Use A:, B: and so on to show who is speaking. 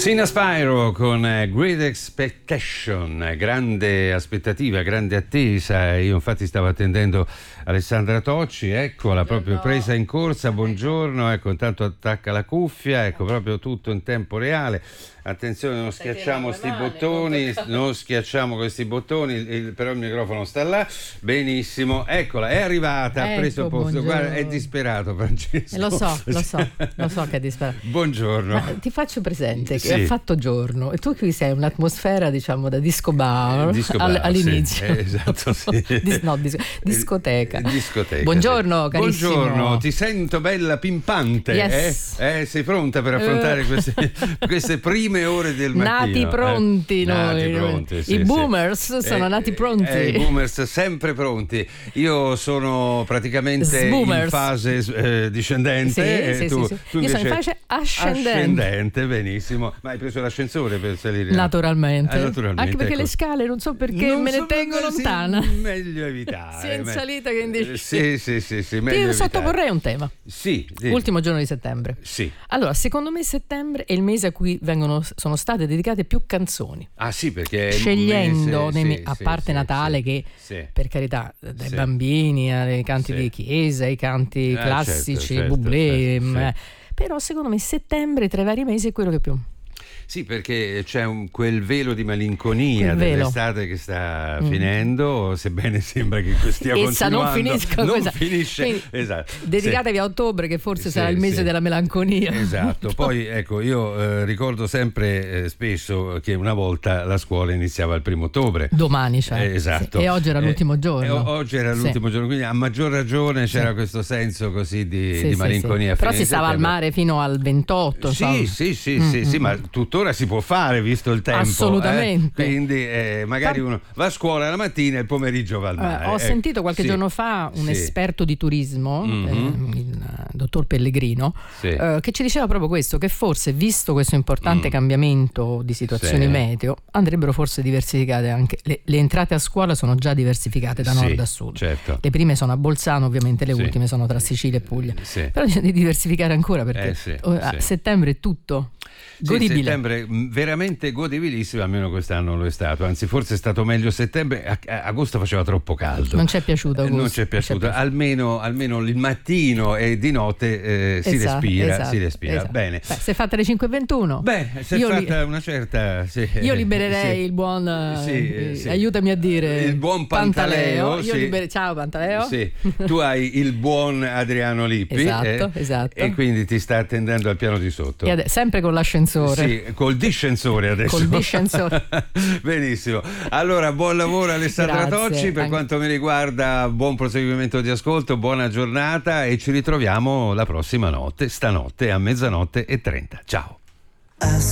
A: Sina Spyro con Great Expectation, grande aspettativa, grande attesa. Io infatti stavo attendendo Alessandra Tocci, eccola proprio presa in corsa. Buongiorno, ecco, intanto attacca la cuffia, ecco, proprio tutto in tempo reale. Attenzione, non schiacciamo questi bottoni, non schiacciamo questi bottoni, però il microfono sta là. Benissimo, eccola, è arrivata, ha preso posto. Guarda, è disperato Francesco.
B: Lo so che è disperato.
A: Buongiorno.
B: Ma ti faccio presente che ha fatto giorno e tu qui sei un'atmosfera, diciamo, da disco bar, all'inizio.
A: Sì, esatto, sì.
B: Discoteca.
A: Discoteca.
B: Buongiorno,
A: sì.
B: carissimo.
A: Buongiorno, ti sento bella pimpante.
B: Yes.
A: Sei pronta per affrontare queste prime ore del mattino?
B: Nati pronti noi.
A: Nati pronti, sì,
B: I boomers sono nati pronti.
A: I boomers sempre pronti. Io sono praticamente in fase discendente.
B: Sì,
A: tu
B: io sono in fase
A: ascendente. Benissimo. Ma hai preso l'ascensore per salire?
B: Naturalmente.
A: Naturalmente.
B: Anche perché le scale non so perché me ne tengo lontana.
A: Meglio evitare.
B: Sia in salita che in discesa.
A: Sì, meglio
B: Ti sottoporrei un tema.
A: Sì.
B: Ultimo giorno di settembre.
A: Sì.
B: Allora, secondo me settembre è il mese a cui sono state dedicate più canzoni.
A: Ah sì, perché
B: scegliendo a parte Natale che per carità dai bambini ai canti di chiesa, ai canti classici, Bublé, però secondo me settembre tra i vari mesi è quello che più.
A: Sì, perché c'è quel velo di malinconia dell'estate che sta finendo, sebbene sembra che stia continuando. Non finisce.
B: Quindi,
A: esatto.
B: Dedicatevi a ottobre, che forse sarà il mese della melanconia.
A: Esatto. Poi ecco, io ricordo sempre spesso che una volta la scuola iniziava il 1° ottobre.
B: Domani, cioè.
A: Esatto.
B: E oggi era l'ultimo giorno.
A: Oggi era l'ultimo giorno, quindi a maggior ragione c'era questo senso così di malinconia.
B: Però si stava al mare fino al 28.
A: Sì, ma tuttora si può fare visto il tempo.
B: Assolutamente.
A: Quindi magari uno va a scuola la mattina e il pomeriggio va al mare.
B: Ho sentito qualche giorno fa un esperto di turismo, il dottor Pellegrino, che ci diceva proprio questo, che forse visto questo importante cambiamento di situazioni meteo andrebbero forse diversificate anche le entrate a scuola. Sono già diversificate da nord a sud, certo. Le prime sono a Bolzano, ovviamente le ultime sono tra Sicilia e Puglia, però bisogna diversificare ancora perché a settembre è tutto godibile.
A: Settembre veramente godibilissimo, almeno quest'anno lo è stato, anzi forse è stato meglio settembre. Agosto faceva troppo caldo,
B: non ci è piaciuto agosto.
A: Non ci è piaciuto. Almeno il mattino e di notte si respira. Bene.
B: Si è fatta le 5:21.
A: Si è fatta una certa
B: io libererei il buon aiutami a dire
A: il buon Pantaleo.
B: Ciao Pantaleo.
A: Tu hai il buon Adriano Lippi,
B: esatto.
A: E quindi ti sta attendendo al piano di sotto,
B: sempre con l'ascensore.
A: Col discensore adesso.
B: Col discensore.
A: Benissimo. Allora, buon lavoro Alessandra Tocci. Per quanto mi riguarda, buon proseguimento di ascolto, buona giornata e ci ritroviamo la prossima notte, stanotte a 00:30. Ciao.